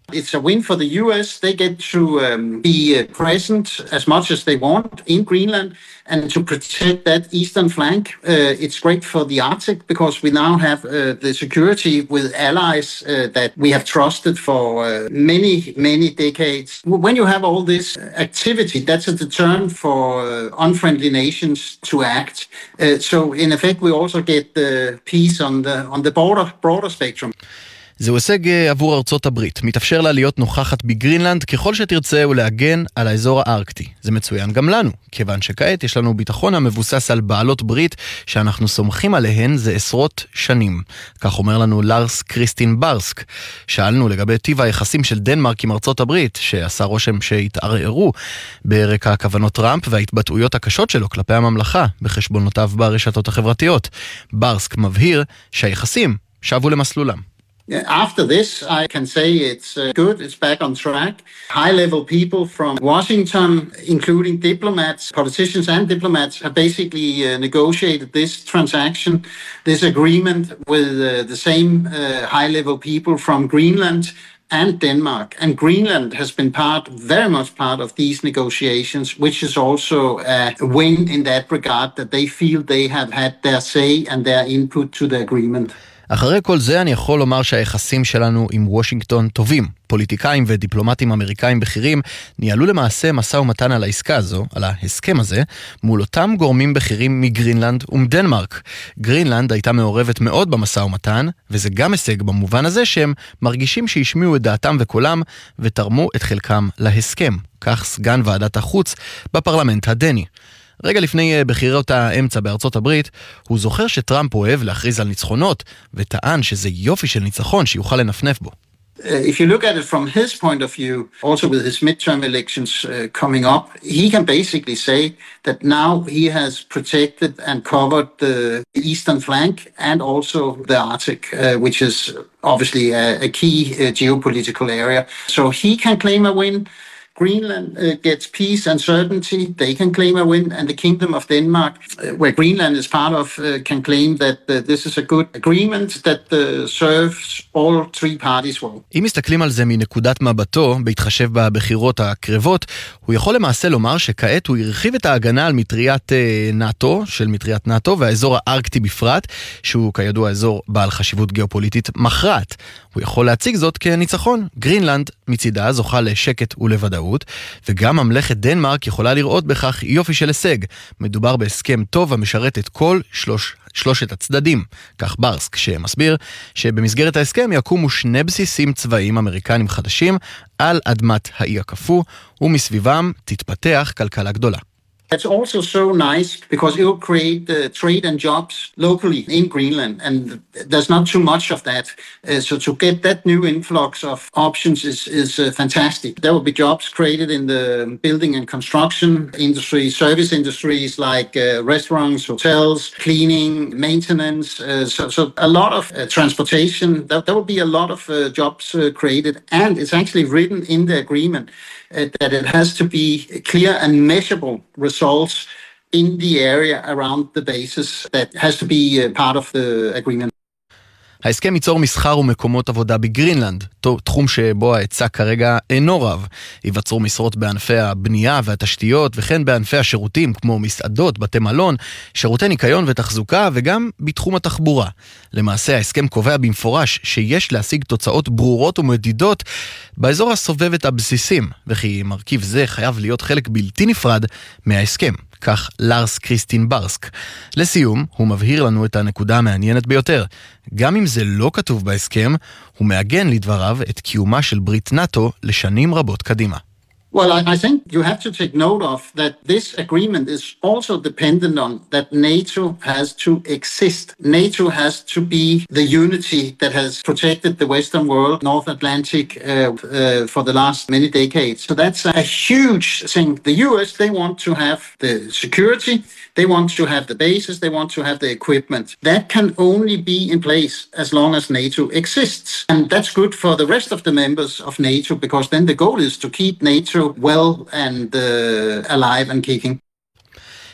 It's a win for the U S. They get to um, be uh, present as much as they want in Greenland and to protect that eastern flank. Uh, it's great for the Arctic because we now have uh, the security with allies uh, that we have trusted for uh, many, many decades. When you have all this activity, that's a deterrent for uh, unfriendly nations to act. Uh, so in effect, we also get the peace on the on the border broader spectrum. זהו הישג עבור ארצות הברית. מתאפשר לה להיות נוכחת בגרינלנד ככל שתרצה ולהגן על האזור הארקטי. זה מצוין גם לנו, כיוון שכעת יש לנו ביטחון המבוסס על בעלות ברית שאנחנו סומכים עליהן זה עשרות שנים. כך אומר לנו לארס קריסטין ברסק. שאלנו לגבי טיב היחסים של דנמרק עם ארצות הברית, שעשה רושם שהתערערו ברקע הכוונות טראמפ וההתבטאויות הקשות שלו כלפי הממלכה בחשבונותיו ברשתות החברתיות. ברסק מבהיר שהיחסים שבו למסלולם. After this, I can say it's uh, good, it's back on track. High-level people from Washington, including diplomats, politicians and diplomats, have basically uh, negotiated this transaction, this agreement with uh, the same uh, high-level people from Greenland and Denmark. And Greenland has been part, very much part of these negotiations, which is also a win in that regard, that they feel they have had their say and their input to the agreement. אחרי כל זה אני יכול לומר שהיחסים שלנו עם וושינגטון טובים. פוליטיקאים ודיפלומטים אמריקאים בכירים ניהלו למעשה מסע ומתן על העסקה הזו, על ההסכם הזה, מול אותם גורמים בכירים מגרינלנד ומדנמרק. גרינלנד הייתה מעורבת מאוד במסע ומתן, וזה גם הישג במובן הזה שהם מרגישים שהשמיעו את דעתם וקולם ותרמו את חלקם להסכם. כך סגן ועדת החוץ בפרלמנט הדני. רגע לפני בחירות האמצע בארצות הברית, הוא זוכר שטראמפ אוהב להכריז על ניצחונות, וטען שזה יופי של ניצחון שיוכל לנפנף בו. Uh, if you look at it from his point of view, also with his midterm elections uh, coming up, he can basically say that now he has protected and covered the eastern flank and also the Arctic, uh, which is obviously a, a key uh, geopolitical area. So he can claim a win. Greenland uh, gets peace and certainty, they can claim a win, and the Kingdom of Denmark, uh, where Greenland is part of, uh, can claim that uh, this is a good agreement that uh, serves all three parties well. אם מסתכלים על זה מנקודת מבטו, בהתחשב בבחירות הקרבות, הוא יכול למעשה לומר שכעת הוא הרחיב את ההגנה על מטריית uh, נאטו, של מטריית נאטו, והאזור הארקטי בפרט, שהוא כידוע אזור בעל חשיבות גיאופוליטית מכרעת. הוא יכול להציג זאת כניצחון. גרינלנד מצידה זוכה לשקט ולוודאות, וגם ממלכת דנמרק יכולה לראות בכך יופי של הישג. מדובר בהסכם טוב המשרת את כל שלוש, שלושת הצדדים. כך ברסק שמסביר שבמסגרת ההסכם יקומו שני בסיסים צבאיים אמריקנים חדשים על אדמת האי הקפוא, ומסביבם תתפתח כלכלה גדולה. It's also so nice because it will create uh, trade and jobs locally in Greenland, and there's not too much of that. Uh, so to get that new influx of options is, is uh, fantastic. There will be jobs created in the building and construction industry, service industries like uh, restaurants, hotels, cleaning, maintenance. Uh, so, so a lot of uh, transportation. There, there will be a lot of uh, jobs uh, created, and it's actually written in the agreement Uh, that it has to be clear and measurable results in the area around the bases that has to be uh, part of the agreement. ההסכם ייצור מסחר ומקומות עבודה בגרינלנד, תחום שבו ההיצע כרגע אינו רב. ייווצרו משרות בענפי הבנייה והתשתיות, וכן בענפי השירותים כמו מסעדות, בתי מלון, שירותי ניקיון ותחזוקה, וגם בתחום התחבורה. למעשה ההסכם קובע במפורש שיש להשיג תוצאות ברורות ומדידות באזור הסובב את הבסיסים, וכי מרכיב זה חייב להיות חלק בלתי נפרד מההסכם. כך לארס קריסטין ברסק. לסיום, הוא מבהיר לנו את הנקודה המעניינת ביותר. גם אם זה לא כתוב בהסכם, הוא מעגן לדבריו את קיומה של ברית נאטו לשנים רבות קדימה. Well, I, I think you have to take note of that this agreement is also dependent on that NATO has to exist. NATO has to be the unity that has protected the Western world, North Atlantic, uh, uh, for the last many decades. So that's a huge thing. The U S, they want to have the security, they want to have the bases, they want to have the equipment. That can only be in place as long as NATO exists. And that's good for the rest of the members of NATO, because then the goal is to keep NATO well and uh, alive and kicking.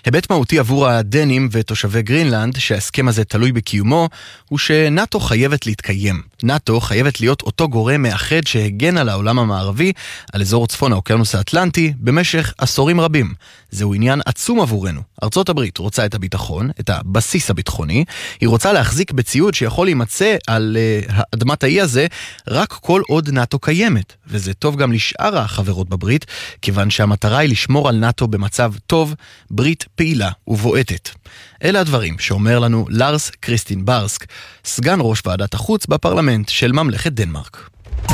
היבט מהותי עבור הדנים ותושבי גרינלנד שההסכם הזה תלוי בקיומו הוא שנאטו חייבת להתקיים. נאטו חייבת להיות אותו גורם מאחד שהגן על העולם המערבי, על אזור צפון האוקיינוס האטלנטי, במשך עשורים רבים. זהו עניין עצום עבורנו. ארצות הברית רוצה את הביטחון, את הבסיס הביטחוני, היא רוצה להחזיק בציוד שיכול להימצא על uh, אדמת האי הזה רק כל עוד נאטו קיימת, וזה טוב גם לשאר החברות בברית, כיוון שהמטרה היא לשמור על נאטו במצב טוב, ברית פעילה ובועטת. אלה הדברים שאומר לנו לארס קריסטין ברסק, סגן ראש ועדת החוץ בפרלמנט של ממלכת דנמרק.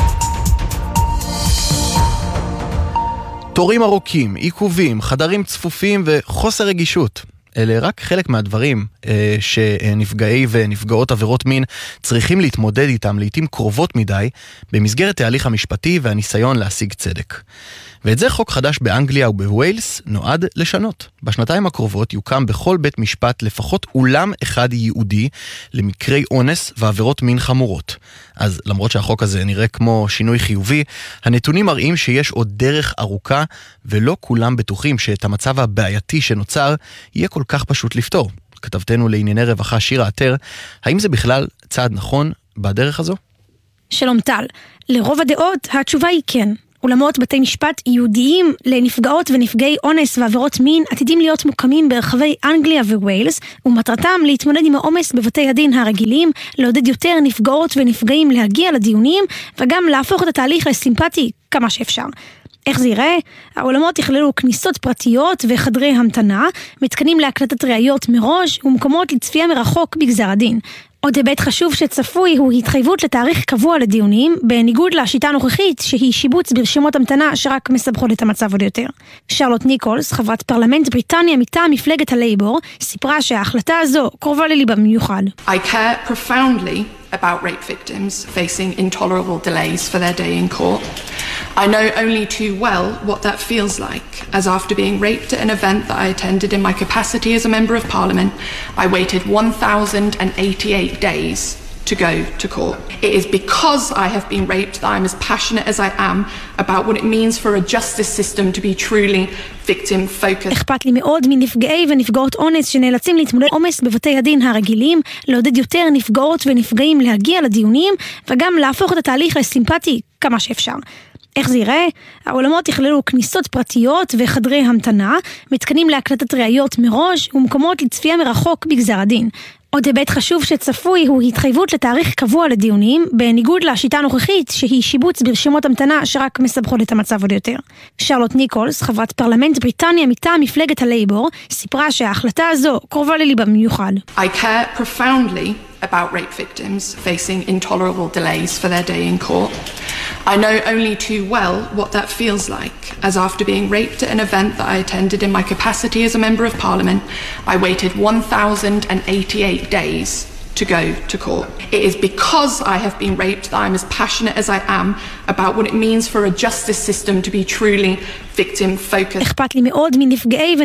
תורים ארוכים, עיכובים, חדרים צפופים וחוסר רגישות. אלה רק חלק מהדברים אה, שנפגעי ונפגעות עבירות מין צריכים להתמודד איתם לעתים קרובות מדי במסגרת תהליך המשפטי והניסיון להשיג צדק. ואת זה חוק חדש באנגליה ובווילס נועד לשנות. בשנתיים הקרובות יוקם בכל בית משפט לפחות אולם אחד ייעודי למקרי אונס ועבירות מין חמורות. אז למרות שהחוק הזה נראה כמו שינוי חיובי, הנתונים מראים שיש עוד דרך ארוכה ולא כולם בטוחים שאת המצב הבעייתי שנוצר יהיה כל כך פשוט לפתור. כתבתנו לענייני רווחה שירה עטר, האם זה בכלל צעד נכון בדרך הזו? שלום טל, לרוב הדעות התשובה היא כן. אולמות בתי משפט ייעודיים לנפגעות ונפגעי אונס ועבירות מין עתידים להיות מוקמים ברחבי אנגליה ווילס, ומטרתם להתמודד עם העומס בבתי הדין הרגילים, לעודד יותר נפגעות ונפגעים להגיע לדיונים, וגם להפוך את התהליך לסימפטי כמה שאפשר. איך זה ייראה? העולמות יכללו כניסות פרטיות וחדרי המתנה, מתקנים להקלטת ראיות מראש ומקומות לצפייה מרחוק בגזר הדין. עוד היבט חשוב שצפוי הוא התחייבות לתאריך קבוע לדיונים, בניגוד לשיטה הנוכחית שהיא שיבוץ ברשימות המתנה שרק מסבכות את המצב עוד יותר. שרלוט ניקולס, חברת פרלמנט בריטניה מטעם מפלגת הלייבור, סיפרה שההחלטה הזו קרובה לליבה במיוחד. I care profoundly about rape victims facing intolerable delays for their day in court. I know only too well what that feels like, as after being raped at an event that I attended in my capacity as a Member of Parliament, I waited one thousand eighty-eight days to go to court. It is because I have been raped that I'm as passionate as I am about what it means for a justice system to be truly victim focused. אכפת לי מאוד מנפגעי ונפגעות אונס שנאלצים להתמודד עומס בבתי הדין הרגילים, לעודד יותר נפגעות ונפגעים להגיע לדיונים, וגם להפוך את התהליך לסימפטי כמה שאפשר. איך זה ייראה? העולמות יכללו כניסות פרטיות וחדרי המתנה, מתקנים להקלטת ראיות מראש ומקומות לצפייה מרחוק בגזר הדין. עוד היבט חשוב שצפוי הוא התחייבות לתאריך קבוע לדיונים, בניגוד לשיטה הנוכחית שהיא שיבוץ ברשימות המתנה שרק מסבכות את המצב עוד יותר. שרלוט ניקולס, חברת פרלמנט בריטניה מטעם מפלגת הלייבור, סיפרה שההחלטה הזו קרובה לליבה במיוחד. I care profoundly about rape victims facing intolerable delays for their day in court. I know only too well what that feels like, as after being raped at an event that I attended in my capacity as a Member of Parliament, I waited one thousand eighty-eight days to go to court. It is because I have been raped that I'm as passionate as I am about what it means for a justice system to be truly victim focused. אכפת לי מאוד מנפגעי